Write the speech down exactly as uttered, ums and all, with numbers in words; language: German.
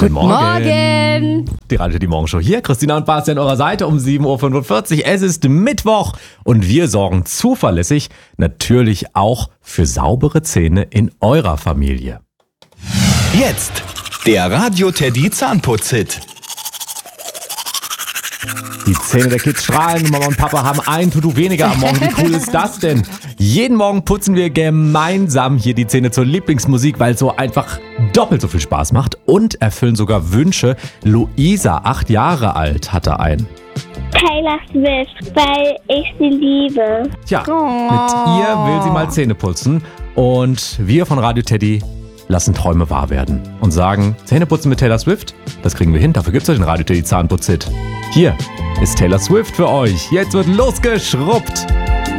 Guten Morgen. Morgen. Die Radio Teddy Morgenshow hier. Christina und Basti an eurer Seite um sieben Uhr fünfundvierzig. Es ist Mittwoch und wir sorgen zuverlässig natürlich auch für saubere Zähne in eurer Familie. Jetzt der Radio Teddy Zahnputz-Hit. Die Zähne der Kids strahlen. Mama und Papa haben ein To-Do weniger am Morgen. Wie cool ist das denn? Jeden Morgen putzen wir gemeinsam hier die Zähne zur Lieblingsmusik, weil es so einfach doppelt so viel Spaß macht und erfüllen sogar Wünsche. Luisa, acht Jahre alt, hatte einen. Taylor Swift, weil ich sie liebe. Tja, mit ihr will sie mal Zähne putzen. Und wir von Radio Teddy lassen Träume wahr werden und sagen, Zähneputzen mit Taylor Swift, das kriegen wir hin. Dafür gibt's euch den Radio Teddy Zahnputz-Hit. Hier ist Taylor Swift für euch. Jetzt wird losgeschrubbt.